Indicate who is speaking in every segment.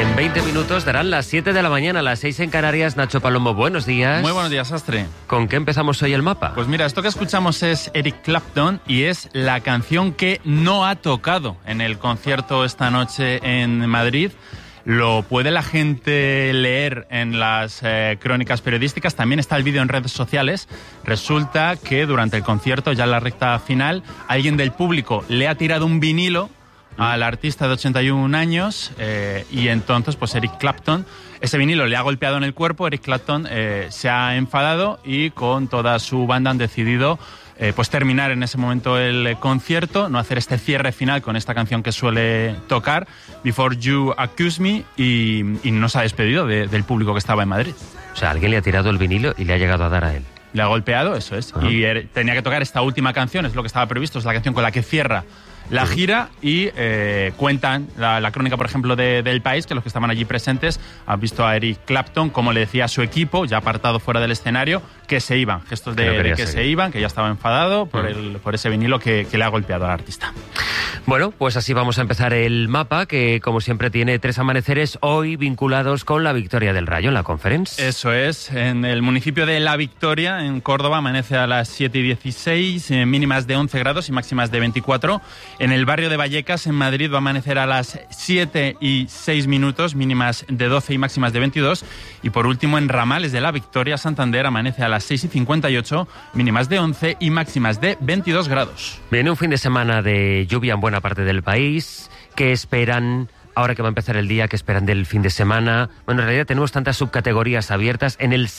Speaker 1: En 20 minutos darán las 7 de la mañana, las 6 en Canarias. Nacho Palomo, buenos días.
Speaker 2: Muy buenos días, Astre.
Speaker 1: ¿Con qué empezamos hoy el mapa?
Speaker 2: Pues mira, esto que escuchamos es Eric Clapton y es la canción que no ha tocado en el concierto esta noche en Madrid. Lo puede la gente leer en las crónicas periodísticas. También está el vídeo en redes sociales. Resulta que durante el concierto, ya en la recta final, alguien del público le ha tirado un vinilo al artista de 81 años y entonces pues Eric Clapton, ese vinilo le ha golpeado en el cuerpo. Eric Clapton se ha enfadado y con toda su banda han decidido pues terminar en ese momento el concierto, no hacer este cierre final con esta canción que suele tocar, Before You Accuse Me, y no se ha despedido del público que estaba en Madrid.
Speaker 1: O sea, alguien le ha tirado el vinilo y le ha llegado a dar a él.
Speaker 2: Le ha golpeado, eso es. Uh-huh. Y tenía que tocar esta última canción, es lo que estaba previsto, es la canción con la que cierra la gira, y cuentan la crónica, por ejemplo, del País, que los que estaban allí presentes han visto a Eric Clapton, como le decía a su equipo, ya apartado fuera del escenario, que se iban, gestos de que se iban, que ya estaba enfadado por ese vinilo que le ha golpeado al artista.
Speaker 1: Bueno, pues así vamos a empezar el mapa, que como siempre tiene 3 amaneceres hoy vinculados con la victoria del Rayo en la Conference.
Speaker 2: Eso es, en el municipio de La Victoria, en Córdoba, amanece a las 7:16, mínimas de 11 grados y máximas de 24. En el barrio de Vallecas, en Madrid, va a amanecer a las 7:06, mínimas de 12 y máximas de 22. Y por último, en Ramales de La Victoria, Santander, amanece a las 6:58, mínimas de 11 y máximas de 22 grados.
Speaker 1: Viene un fin de semana de lluvia en buena parte del país. ¿Qué esperan ahora que va a empezar el día? ¿Qué esperan del fin de semana? Bueno, en realidad tenemos tantas subcategorías abiertas. En el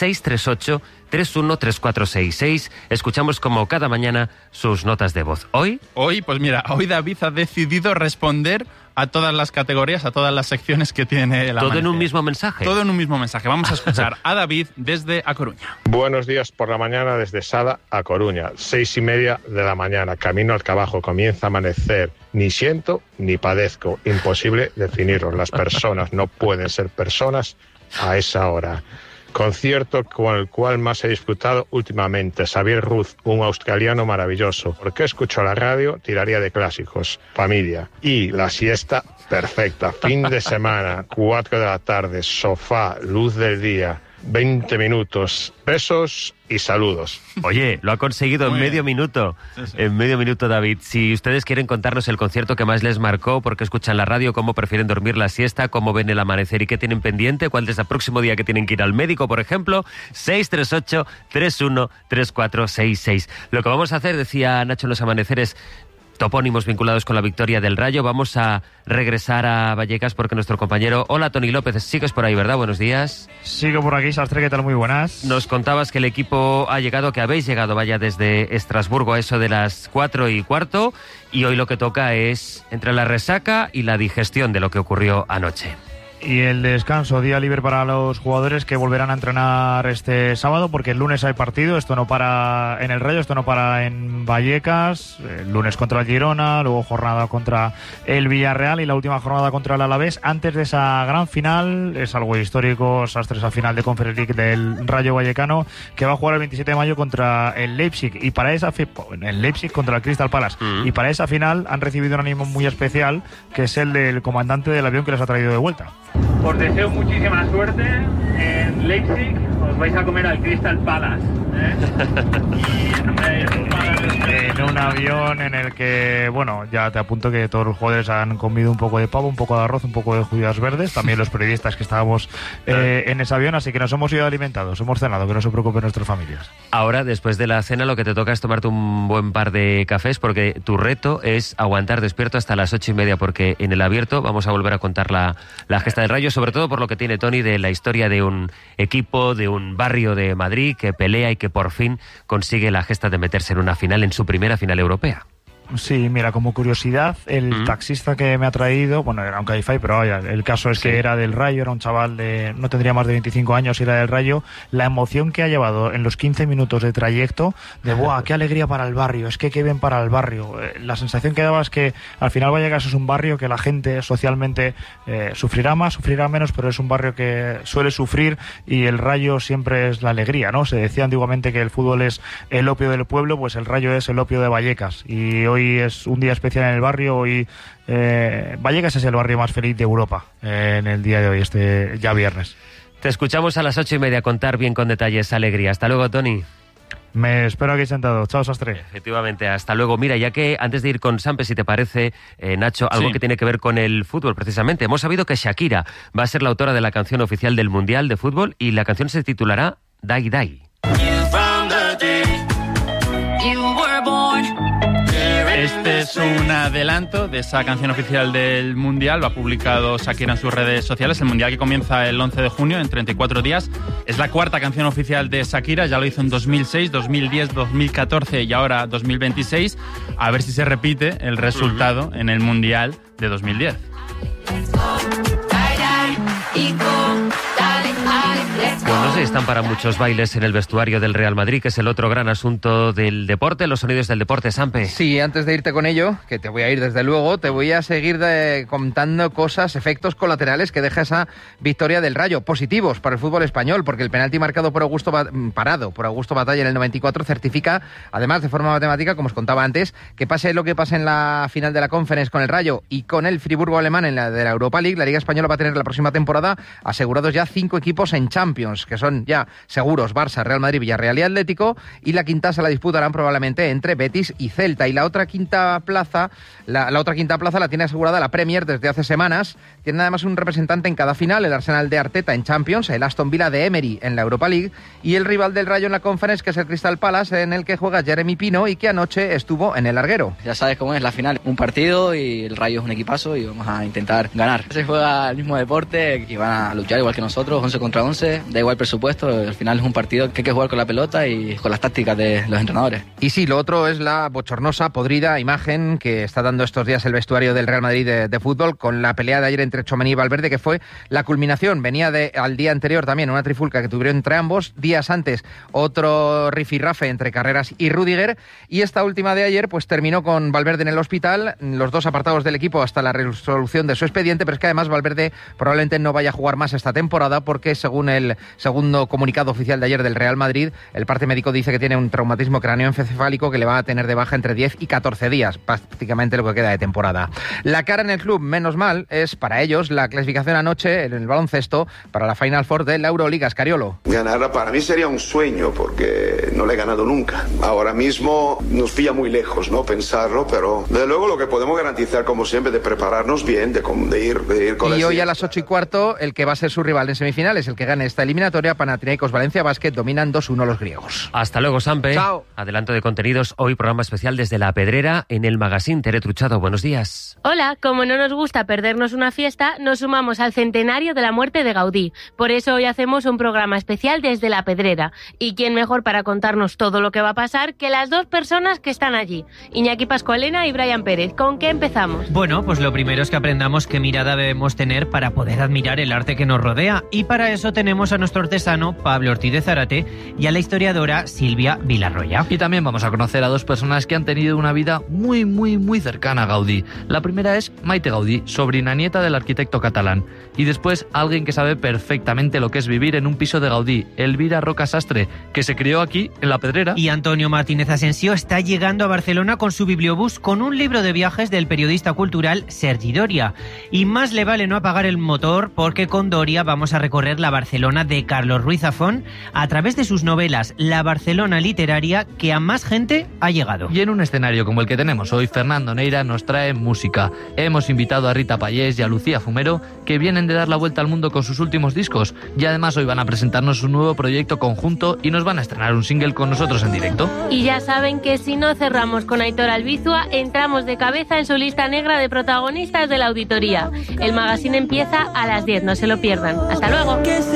Speaker 1: 638-313466 escuchamos como cada mañana sus notas de voz. Hoy,
Speaker 2: pues mira, hoy David ha decidido responder a todas las categorías, a todas las secciones que tiene el
Speaker 1: ¿Todo
Speaker 2: amanecer.
Speaker 1: en un mismo mensaje?
Speaker 2: Todo en un mismo mensaje. Vamos a escuchar a David desde A Coruña.
Speaker 3: Buenos días por la mañana desde Sada a Coruña, 6:30 de la mañana, camino al trabajo, comienza a amanecer. Ni siento ni padezco, imposible definirlo. Las personas no pueden ser personas a esa hora. Concierto con el cual más he disfrutado últimamente, Xavier Ruz, un australiano maravilloso. ¿Por qué escucho la radio? Tiraría de clásicos, familia. Y la siesta, perfecta. Fin de semana, 4 de la tarde, sofá, luz del día, 20 minutos, besos y saludos.
Speaker 1: Oye, lo ha conseguido en medio minuto. Sí. En medio minuto, David. Si ustedes quieren contarnos el concierto que más les marcó, por qué escuchan la radio, cómo prefieren dormir la siesta, cómo ven el amanecer y qué tienen pendiente, cuál es el próximo día que tienen que ir al médico, por ejemplo, 638-313466. Lo que vamos a hacer, decía Nacho en los amaneceres, topónimos vinculados con la victoria del Rayo. Vamos a regresar a Vallecas porque nuestro compañero... Hola, Tony López, sigues por ahí, ¿verdad? Buenos días.
Speaker 4: Sigo por aquí, Sastre, ¿qué tal? Muy buenas.
Speaker 1: Nos contabas que el equipo ha llegado, que habéis llegado, vaya, desde Estrasburgo a eso de las 4:15, y hoy lo que toca es entre la resaca y la digestión de lo que ocurrió anoche.
Speaker 4: Y el descanso, día libre para los jugadores que volverán a entrenar este sábado, porque el lunes hay partido. Esto no para en el Rayo, esto no para en Vallecas. El lunes contra el Girona, luego jornada contra el Villarreal y la última jornada contra el Alavés. Antes de esa gran final, es algo histórico, Sastre, esa final de Conference League del Rayo Vallecano, que va a jugar el 27 de mayo contra el Leipzig. Y para esa el Leipzig contra el Crystal Palace. Y para esa final han recibido un ánimo muy especial, que es el del comandante del avión que les ha traído de vuelta.
Speaker 5: Os deseo muchísima suerte en Leipzig, os vais a comer al Crystal Palace,
Speaker 4: en un avión en el que, bueno, ya te apunto que todos los jugadores han comido un poco de pavo, un poco de arroz, un poco de judías verdes, también los periodistas que estábamos en ese avión, así que nos hemos ido alimentados, hemos cenado, que no se preocupen nuestras familias.
Speaker 1: Ahora, después de la cena, lo que te toca es tomarte un buen par de cafés, porque tu reto es aguantar despierto hasta las 8:30, porque en el abierto vamos a volver a contar la gesta del Rayo, sobre todo por lo que tiene Tony de la historia de un equipo, de un barrio de Madrid que pelea y que por fin consigue la gesta de meterse en una final, en su primera final europea.
Speaker 4: Sí, mira, como curiosidad, el taxista que me ha traído, bueno, era un Cabify, pero vaya, el caso es que era del Rayo, era un chaval de, no tendría más de 25 años y era del Rayo. La emoción que ha llevado en los 15 minutos de trayecto, de ¡buah, qué alegría para el barrio! Es que qué bien para el barrio. La sensación que daba es que al final Vallecas es un barrio que la gente socialmente sufrirá más, sufrirá menos, pero es un barrio que suele sufrir, y el Rayo siempre es la alegría, ¿no? Se decía antiguamente que el fútbol es el opio del pueblo, pues el Rayo es el opio de Vallecas, y hoy hoy es un día especial en el barrio. Hoy Vallecas es el barrio más feliz de Europa en el día de hoy, ya viernes.
Speaker 1: Te escuchamos a las 8:30 contar bien con detalles esa alegría. Hasta luego, Toni.
Speaker 4: Me espero aquí sentado. Chao, Sastre.
Speaker 1: Efectivamente, hasta luego. Mira, ya que antes de ir con Sampe, si te parece, Nacho, algo que tiene que ver con el fútbol, precisamente. Hemos sabido que Shakira va a ser la autora de la canción oficial del Mundial de Fútbol y la canción se titulará Die Die.
Speaker 2: Este es un adelanto de esa canción oficial del Mundial. Lo ha publicado Shakira en sus redes sociales. El Mundial que comienza el 11 de junio, en 34 días. Es la cuarta canción oficial de Shakira. Ya lo hizo en 2006, 2010, 2014 y ahora 2026. A ver si se repite el resultado en el Mundial de 2010.
Speaker 1: Pues no sé si están para muchos bailes en el vestuario del Real Madrid, que es el otro gran asunto del deporte, los sonidos del deporte, Sampe.
Speaker 6: Sí, antes de irte con ello, que te voy a ir desde luego, te voy a seguir contando cosas, efectos colaterales que deja esa victoria del Rayo, positivos para el fútbol español, porque el penalti marcado por Augusto Batalla en el 94 certifica, además de forma matemática, como os contaba antes, que pase lo que pase en la final de la Conference con el Rayo y con el Friburgo alemán en la de la Europa League, la Liga Española va a tener la próxima temporada asegurados ya 5 equipos en Champions, que son ya seguros Barça, Real Madrid, Villarreal y Atlético, y la quinta se la disputarán probablemente entre Betis y Celta. Y la otra quinta plaza, la tiene asegurada la Premier desde hace semanas. Tiene además un representante en cada final, el Arsenal de Arteta en Champions, el Aston Villa de Emery en la Europa League y el rival del Rayo en la Conference, que es el Crystal Palace, en el que juega Jeremy Pino y que anoche estuvo en el larguero.
Speaker 7: Ya sabes cómo es la final, un partido y el Rayo es un equipazo y vamos a intentar ganar. Se juega el mismo deporte y van a luchar igual que nosotros, 11 contra 11, da igual presupuesto, al final es un partido que hay que jugar con la pelota y con las tácticas de los entrenadores.
Speaker 6: Y sí, lo otro es la bochornosa, podrida imagen que está dando estos días el vestuario del Real Madrid de fútbol, con la pelea de ayer entre Tchouaméni y Valverde, que fue la culminación. Venía al día anterior también una trifulca que tuvieron entre ambos, días antes otro rifirrafe entre Carreras y Rüdiger, y esta última de ayer pues terminó con Valverde en el hospital, los dos apartados del equipo hasta la resolución de su expediente, pero es que además Valverde probablemente no vaya a jugar más esta temporada porque, según el segundo comunicado oficial de ayer del Real Madrid, el parte médico dice que tiene un traumatismo craneoencefálico que le va a tener de baja entre 10 y 14 días, prácticamente lo que queda de temporada. La cara en el club, menos mal, es para ellos la clasificación anoche en el baloncesto para la Final Four de la Euroliga. Escariolo.
Speaker 8: Ganarla para mí sería un sueñño porque no la he ganado nunca. Ahora mismo nos pilla muy lejos, ¿no? Pensarlo, pero desde luego lo que podemos garantizar, como siempre, de prepararnos bien, de ir con la...
Speaker 6: Y hoy a las 8:15, el que va a ser su rival en semifinales, el que gane esta eliminatoria, Panathinaikos Valencia Basket, dominan 2-1 los griegos.
Speaker 1: Hasta luego, Sampe.
Speaker 6: Chao.
Speaker 1: Adelanto de contenidos, hoy programa especial desde La Pedrera en el Magazine. Tere Truchado, buenos días.
Speaker 9: Hola, como no nos gusta perdernos una fiesta, nos sumamos al centenario de la muerte de Gaudí. Por eso hoy hacemos un programa especial desde La Pedrera. ¿Y quién mejor para contarnos todo lo que va a pasar que las dos personas que están allí? Iñaki Pascualena y Brian Pérez. ¿Con qué empezamos?
Speaker 10: Bueno, pues lo primero es que aprendamos qué mirada debemos tener para poder admirar el arte que nos rodea. Y para eso tenemos a nuestro artesano Pablo Ortiz de Zárate y a la historiadora Silvia Vilarroya.
Speaker 11: Y también vamos a conocer a dos personas que han tenido una vida muy cercana a Gaudí. La primera es Maite Gaudí, sobrina nieta del arquitecto catalán. Y después alguien que sabe perfectamente lo que es vivir en un piso de Gaudí, Elvira Roca Sastre, que se crió aquí, en La Pedrera.
Speaker 10: Y Antonio Martínez Asensio está llegando a Barcelona con su bibliobús con un libro de viajes del periodista cultural Sergi Doria. Y más le vale no apagar el motor porque con Doria vamos a recorrer la Barcelona de Carlos Ruiz Zafón a través de sus novelas, la Barcelona literaria que a más gente ha llegado.
Speaker 11: Y en un escenario como el que tenemos hoy, Fernando Neira nos trae música. Hemos invitado a Rita Payés y a Lucía Fumero, que vienen de dar la vuelta al mundo con sus últimos discos, y además hoy van a presentarnos un nuevo proyecto conjunto y nos van a estrenar un single con nosotros en directo.
Speaker 9: Y ya saben que si no cerramos con Aitor Albizua, entramos de cabeza en su lista negra de protagonistas de la auditoría. El magazine empieza a las 10, no se lo pierdan. Hasta luego.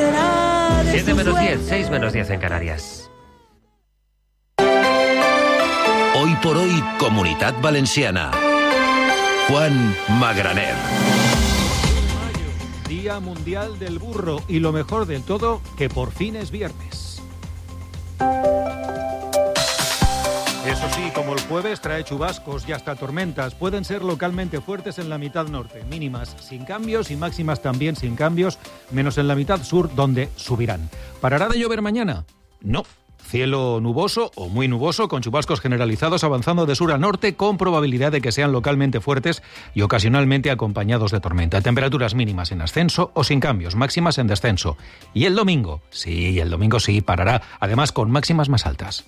Speaker 1: 7 menos 10, 6 menos 10 en Canarias.
Speaker 12: Hoy por hoy, Comunitat Valenciana. Juan Magraner.
Speaker 13: Día Mundial del Burro y lo mejor del todo, que por fin es viernes. Eso sí, como el jueves trae chubascos y hasta tormentas, pueden ser localmente fuertes en la mitad norte, mínimas sin cambios y máximas también sin cambios, menos en la mitad sur, donde subirán. ¿Parará de llover mañana? No. cielo nuboso o muy nuboso, con chubascos generalizados avanzando de sur a norte, con probabilidad de que sean localmente fuertes y ocasionalmente acompañados de tormenta. Temperaturas mínimas en ascenso o sin cambios, máximas en descenso. Y el domingo sí, parará, además con máximas más altas.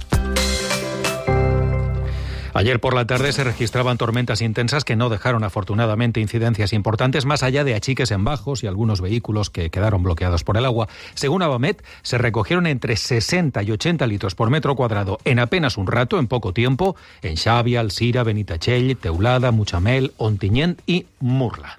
Speaker 13: Ayer por la tarde se registraban tormentas intensas que no dejaron afortunadamente incidencias importantes, más allá de achiques en bajos y algunos vehículos que quedaron bloqueados por el agua. Según Avamet, se recogieron entre 60 y 80 litros por metro cuadrado en apenas un rato, en poco tiempo, en Xàbia, Alzira, Benitatxell, Teulada, Mutxamel, Ontinyent y Murla.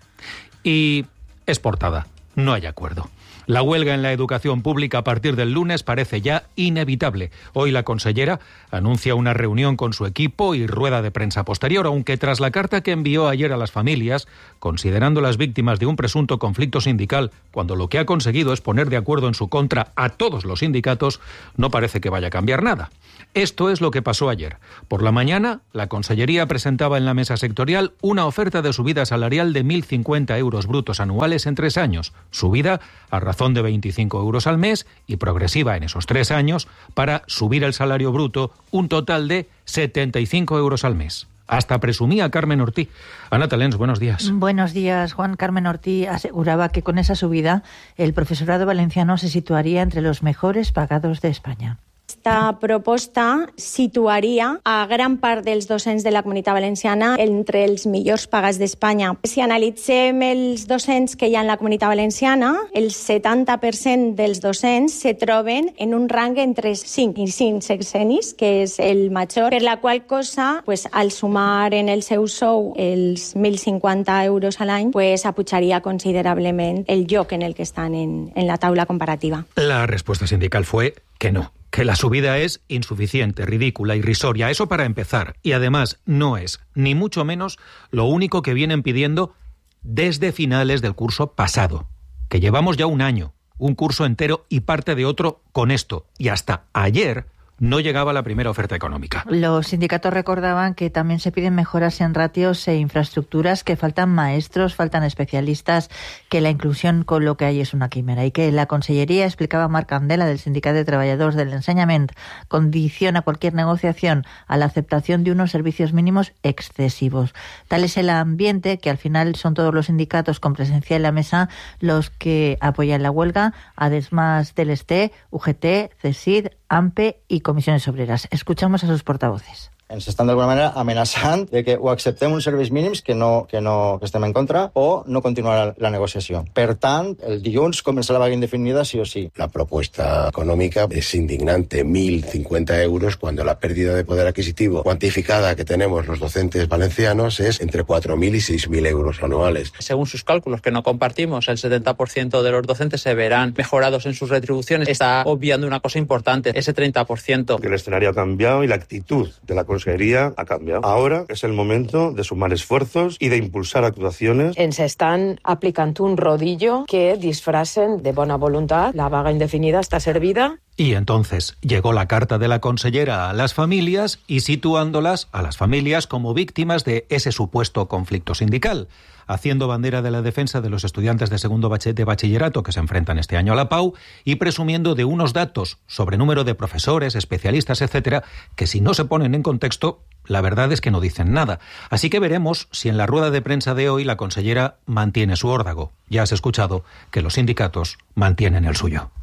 Speaker 13: Y es portada, no hay acuerdo. La huelga en la educación pública a partir del lunes parece ya inevitable. Hoy la consellera anuncia una reunión con su equipo y rueda de prensa posterior, aunque tras la carta que envió ayer a las familias, considerando las víctimas de un presunto conflicto sindical, cuando lo que ha conseguido es poner de acuerdo en su contra a todos los sindicatos, no parece que vaya a cambiar nada. Esto es lo que pasó ayer. Por la mañana, la Consellería presentaba en la mesa sectorial una oferta de subida salarial de 1.050 euros brutos anuales en 3 años, subida a razón de 25 euros al mes y progresiva en esos 3 años para subir el salario bruto un total de 75 euros al mes. Hasta presumía Carmen Ortí. Ana Talens, buenos días.
Speaker 14: Buenos días, Juan. Carmen Ortí aseguraba que con esa subida el profesorado valenciano se situaría entre los mejores pagados de España.
Speaker 15: Esta proposta situaria a gran part dels docents de la Comunitat Valenciana entre els millors pagats d'Espanya. Si analitzem els docents que hi ha en la Comunitat Valenciana, el 70% dels docents se troben en un rang entre 5 i 5 sexenis, que és el major, per la qual cosa, pues, al sumar en el seu sou els 1.050 euros a l'any, pues, apujaria considerablement el lloc en el que estan en la taula comparativa.
Speaker 13: La respuesta sindical fue que no. Que la subida es insuficiente, ridícula, irrisoria. Eso para empezar. Y además no es, ni mucho menos, lo único que vienen pidiendo desde finales del curso pasado. Que llevamos ya un año, un curso entero y parte de otro con esto. Y hasta ayer no llegaba la primera oferta económica.
Speaker 14: Los sindicatos recordaban que también se piden mejoras en ratios e infraestructuras, que faltan maestros, faltan especialistas, que la inclusión con lo que hay es una quimera y que la Consellería, explicaba Marc Candela del Sindicat de Treballadors del Ensenyament, condiciona cualquier negociación a la aceptación de unos servicios mínimos excesivos. Tal es el ambiente que al final son todos los sindicatos con presencia en la mesa los que apoyan la huelga, además del ST, UGT, CESID, AMPE y Comisiones Obreras. Escuchamos a sus portavoces.
Speaker 16: Ens estan d'alguna manera amenaçant de que o acceptem uns serveis mínims que estem en contra o no continuarà la negociació. Per tant, el dilluns comença la vaga indefinida sí o sí.
Speaker 17: La propuesta económica es indignante, 1.050 euros, cuando la pérdida de poder adquisitivo cuantificada que tenemos los docentes valencianos es entre 4.000 y 6.000 euros anuales.
Speaker 18: Según sus cálculos, que no compartimos, el 70% de los docentes se verán mejorados en sus retribuciones. Está obviando una cosa importante, ese 30%.
Speaker 19: El escenario ha cambiado y la actitud de la Consejería ha cambiado. Ahora es el momento de sumar esfuerzos y de impulsar actuaciones.
Speaker 20: Ens estan aplicant un rodillo que disfracen de bona voluntat. La vaga indefinida está servida.
Speaker 13: Y entonces llegó la carta de la consellera a las familias y situándolas a las familias como víctimas de ese supuesto conflicto sindical, haciendo bandera de la defensa de los estudiantes de segundo de bachillerato que se enfrentan este año a la PAU y presumiendo de unos datos sobre número de profesores, especialistas, etcétera, que si no se ponen en contexto, la verdad es que no dicen nada. Así que veremos si en la rueda de prensa de hoy la consellera mantiene su órdago. Ya has escuchado que los sindicatos mantienen el suyo.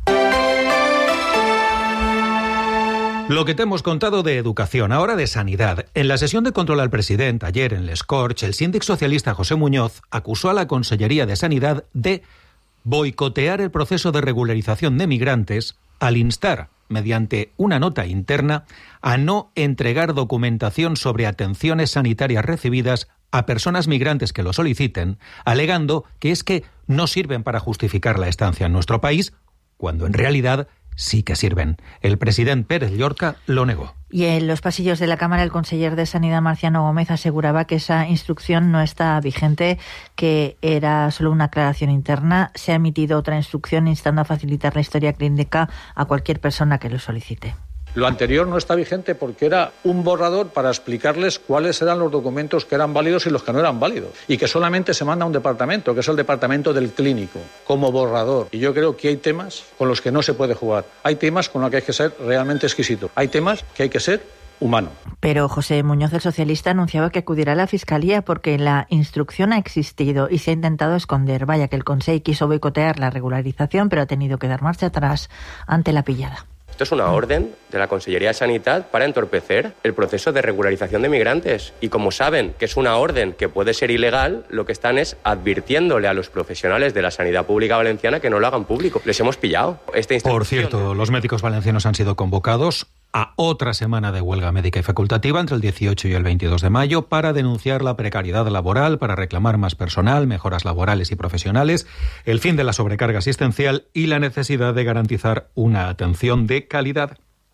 Speaker 13: Lo que te hemos contado de educación, ahora de sanidad. En la sesión de control al presidente, ayer en Les Corts, el síndic socialista José Muñoz acusó a la Consellería de Sanidad de boicotear el proceso de regularización de migrantes al instar, mediante una nota interna, a no entregar documentación sobre atenciones sanitarias recibidas a personas migrantes que lo soliciten, alegando que es que no sirven para justificar la estancia en nuestro país, cuando en realidad sí que sirven. El presidente Pérez Llorca lo negó.
Speaker 14: Y en los pasillos de la Cámara, el conseller de Sanidad, Marciano Gómez, aseguraba que esa instrucción no está vigente, que era solo una aclaración interna. Se ha emitido otra instrucción instando a facilitar la historia clínica a cualquier persona que lo solicite.
Speaker 21: Lo anterior no está vigente porque era un borrador para explicarles cuáles eran los documentos que eran válidos y los que no eran válidos. Y que solamente se manda a un departamento, que es el departamento del clínico, como borrador. Y yo creo que hay temas con los que no se puede jugar. Hay temas con los que hay que ser realmente exquisito. Hay temas que hay que ser humano.
Speaker 14: Pero José Muñoz, el socialista, anunciaba que acudirá a la Fiscalía porque la instrucción ha existido y se ha intentado esconder. Vaya que el Consell quiso boicotear la regularización, pero ha tenido que dar marcha atrás ante la pillada.
Speaker 22: Esto es una orden de la Consellería de Sanidad para entorpecer el proceso de regularización de migrantes. Y como saben que es una orden que puede ser ilegal, lo que están es advirtiéndole a los profesionales de la sanidad pública valenciana que no lo hagan público. Les hemos pillado.
Speaker 13: Por cierto, los médicos valencianos han sido convocados a otra semana de huelga médica y facultativa entre el 18 y el 22 de mayo para denunciar la precariedad laboral, para reclamar más personal, mejoras laborales y profesionales, el fin de la sobrecarga asistencial y la necesidad de garantizar una atención de calidad.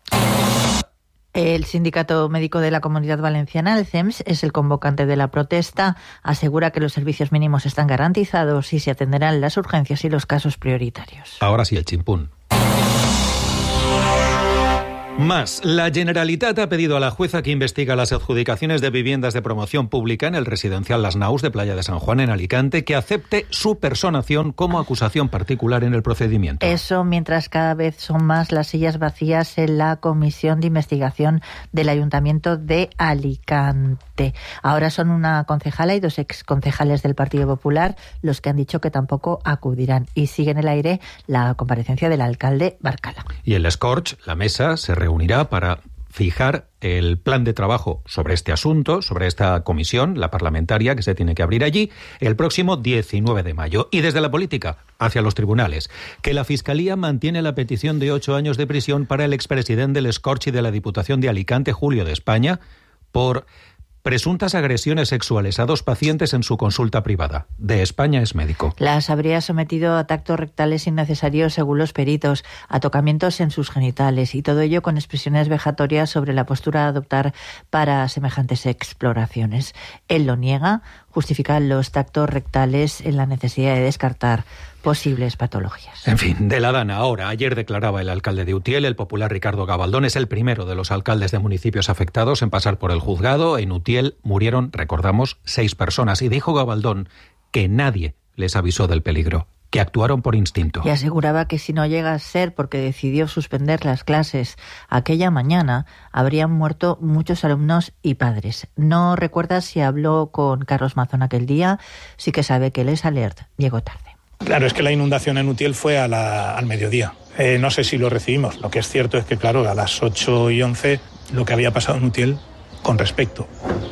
Speaker 14: El Sindicato Médico de la Comunidad Valenciana, el CEMS, es el convocante de la protesta. Asegura que los servicios mínimos están garantizados y se atenderán las urgencias y los casos prioritarios.
Speaker 13: Ahora sí, el chimpún. Más, la Generalitat ha pedido a la jueza que investiga las adjudicaciones de viviendas de promoción pública en el residencial Las Naus de Playa de San Juan en Alicante que acepte su personación como acusación particular en el procedimiento.
Speaker 14: Eso mientras cada vez son más las sillas vacías en la comisión de investigación del Ayuntamiento de Alicante. Ahora son una concejala y 2 exconcejales del Partido Popular los que han dicho que tampoco acudirán y sigue en el aire la comparecencia del alcalde Barcala.
Speaker 13: Y en l'Escorch, la mesa se reunirá para fijar el plan de trabajo sobre este asunto, sobre esta comisión, la parlamentaria, que se tiene que abrir allí, el próximo 19 de mayo. Y desde la política, hacia los tribunales, que la Fiscalía mantiene la petición de 8 años de prisión para el expresidente del Escorch y de la Diputación de Alicante, Julio de España, por presuntas agresiones sexuales a 2 pacientes en su consulta privada. De España es médico.
Speaker 14: Las habría sometido a tactos rectales innecesarios según los peritos, a tocamientos en sus genitales y todo ello con expresiones vejatorias sobre la postura a adoptar para semejantes exploraciones. Él lo niega, justifica los tactos rectales en la necesidad de descartar posibles patologías.
Speaker 13: En fin, de la Dana ahora. Ayer declaraba el alcalde de Utiel, el popular Ricardo Gabaldón, es el primero de los alcaldes de municipios afectados en pasar por el juzgado. En Utiel murieron, recordamos, 6 personas. Y dijo Gabaldón que nadie les avisó del peligro, que actuaron por instinto.
Speaker 14: Y aseguraba que si no llega a ser porque decidió suspender las clases aquella mañana, habrían muerto muchos alumnos y padres. No recuerda si habló con Carlos Mazón aquel día, sí que sabe que el Alert llegó tarde.
Speaker 23: Claro, es que la inundación en Utiel fue al mediodía. No sé si lo recibimos. Lo que es cierto es que, claro, a las 8:11 lo que había pasado en Utiel con respecto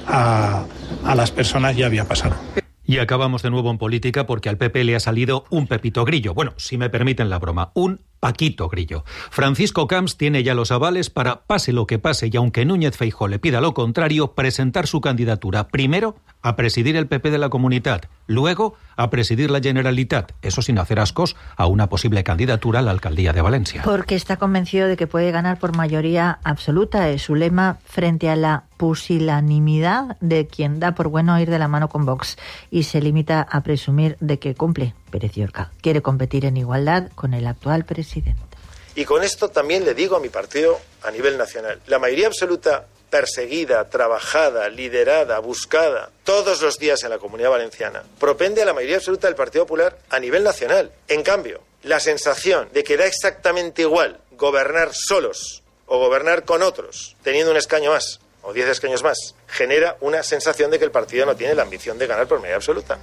Speaker 23: a las personas ya había pasado.
Speaker 13: Y acabamos de nuevo en política porque al PP le ha salido un Pepito Grillo. Bueno, si me permiten la broma, un Paquito Grillo. Francisco Camps tiene ya los avales para, pase lo que pase, y aunque Núñez Feijóo le pida lo contrario, presentar su candidatura primero a presidir el PP de la Comunitat, luego a presidir la Generalitat, eso sin hacer ascos a una posible candidatura a la alcaldía de Valencia.
Speaker 14: Porque está convencido de que puede ganar por mayoría absoluta, es su lema frente a la pusilanimidad de quien da por bueno ir de la mano con Vox y se limita a presumir de que cumple. Pérez Llorca quiere competir en igualdad con el actual presidente.
Speaker 24: Y con esto también le digo a mi partido a nivel nacional, la mayoría absoluta perseguida, trabajada, liderada, buscada todos los días en la Comunidad Valenciana, propende a la mayoría absoluta del Partido Popular a nivel nacional. En cambio, la sensación de que da exactamente igual gobernar solos o gobernar con otros, teniendo un escaño más o 10 escaños más, genera una sensación de que el partido no tiene la ambición de ganar por mayoría absoluta.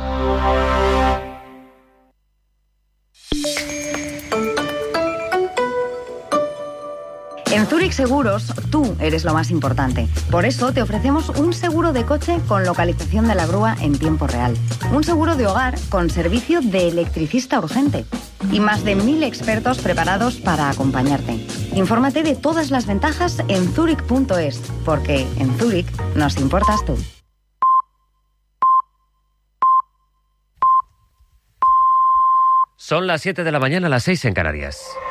Speaker 25: En Zurich Seguros, tú eres lo más importante. Por eso te ofrecemos un seguro de coche con localización de la grúa en tiempo real. Un seguro de hogar con servicio de electricista urgente. Y más de 1000 expertos preparados para acompañarte. Infórmate de todas las ventajas en zurich.es, porque en Zurich nos importas tú.
Speaker 1: Son las 7 de la mañana, las 6 en Canarias.